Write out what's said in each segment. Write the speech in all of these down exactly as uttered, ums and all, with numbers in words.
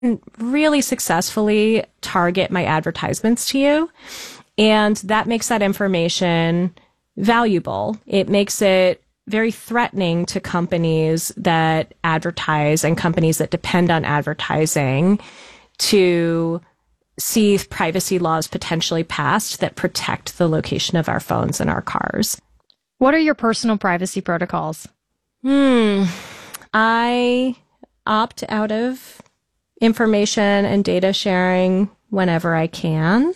really successfully target my advertisements to you. And that makes that information valuable. It makes it very threatening to companies that advertise and companies that depend on advertising to see privacy laws potentially passed that protect the location of our phones and our cars. What are your personal privacy protocols? Hmm. I opt out of information and data sharing whenever I can.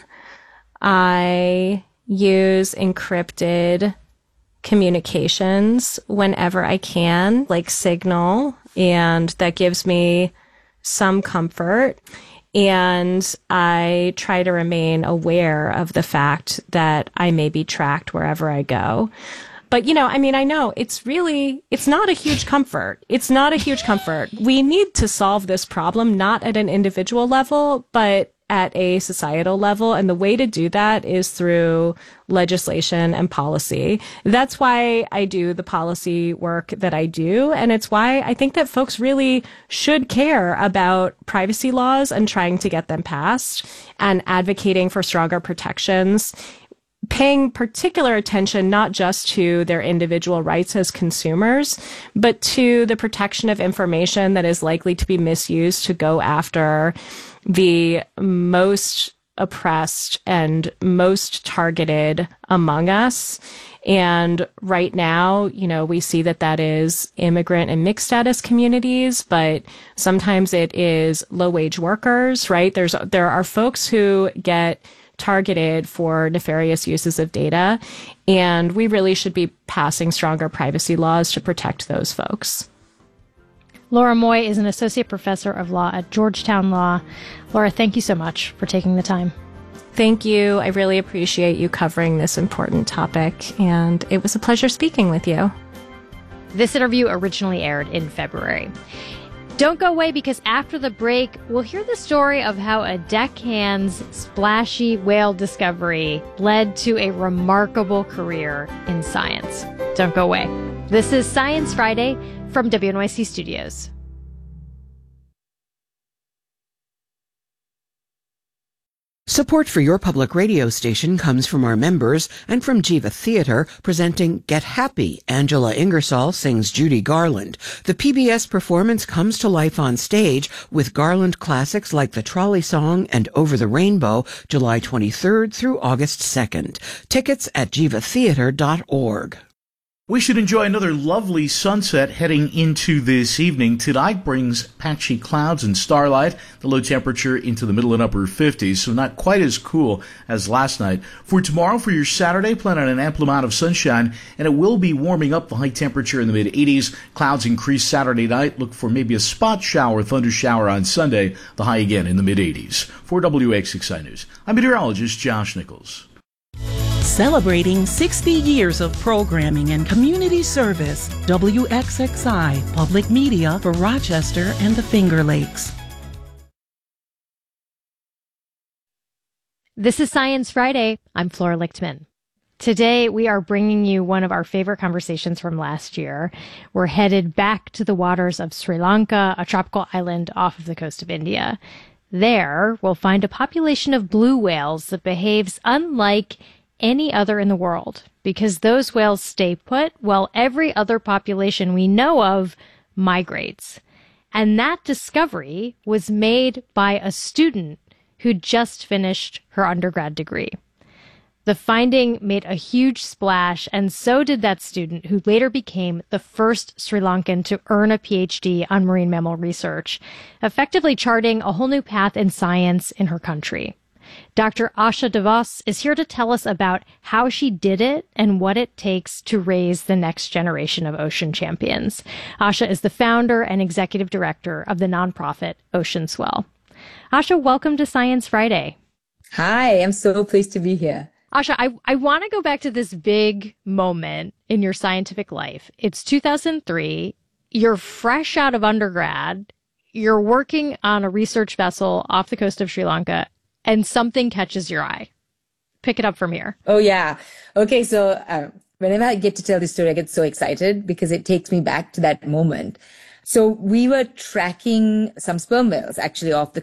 I use encrypted communications whenever I can, like Signal, and that gives me some comfort. And I try to remain aware of the fact that I may be tracked wherever I go. But, you know, I mean, I know it's really, it's not a huge comfort. It's not a huge comfort. We need to solve this problem, not at an individual level, but at a societal level. And the way to do that is through legislation and policy. That's why I do the policy work that I do. And it's why I think that folks really should care about privacy laws and trying to get them passed and advocating for stronger protections, paying particular attention not just to their individual rights as consumers, but to the protection of information that is likely to be misused to go after the most oppressed and most targeted among us. And right now, you know, we see that that is immigrant and mixed status communities, but sometimes it is low wage workers, right? There's, there are folks who get targeted for nefarious uses of data, and we really should be passing stronger privacy laws to protect those folks. Laura Moy is an associate professor of law at Georgetown Law. Laura, thank you so much for taking the time. Thank you. I really appreciate you covering this important topic, and it was a pleasure speaking with you. This interview originally aired in February. Don't go away, because after the break, we'll hear the story of how a deckhand's splashy whale discovery led to a remarkable career in science. Don't go away. This is Science Friday from W N Y C Studios. Support for your public radio station comes from our members and from Jiva Theater, presenting Get Happy. Angela Ingersoll sings Judy Garland. The P B S performance comes to life on stage with Garland classics like The Trolley Song and Over the Rainbow, July twenty-third through August second. Tickets at jiva theater dot org. We should enjoy another lovely sunset heading into this evening. Tonight brings patchy clouds and starlight, the low temperature into the middle and upper fifties, so not quite as cool as last night. For tomorrow, for your Saturday, plan on an ample amount of sunshine, and it will be warming up, the high temperature in the mid-eighties. Clouds increase Saturday night. Look for maybe a spot shower, thunder shower on Sunday, the high again in the mid-eighties. For W X X I News, I'm meteorologist Josh Nichols. Celebrating sixty years of programming and community service, W X X I, public media for Rochester and the Finger Lakes. This is Science Friday. I'm Flora Lichtman. Today, we are bringing you one of our favorite conversations from last year. We're headed back to the waters of Sri Lanka, a tropical island off of the coast of India. There, we'll find a population of blue whales that behaves unlike any other in the world, because those whales stay put while every other population we know of migrates. And that discovery was made by a student who just finished her undergrad degree. The finding made a huge splash, and so did that student, who later became the first Sri Lankan to earn a P H D on marine mammal research, effectively charting a whole new path in science in her country. Doctor Asha Devas is here to tell us about how she did it and what it takes to raise the next generation of ocean champions. Asha is the founder and executive director of the nonprofit Ocean Swell. Asha, welcome to Science Friday. Hi, I'm so pleased to be here. Asha, I, I want to go back to this big moment in your scientific life. It's two thousand three. You're fresh out of undergrad. You're working on a research vessel off the coast of Sri Lanka, and something catches your eye. Pick it up from here. Oh, yeah. Okay, so uh, whenever I get to tell this story, I get so excited because it takes me back to that moment. So we were tracking some sperm whales actually off the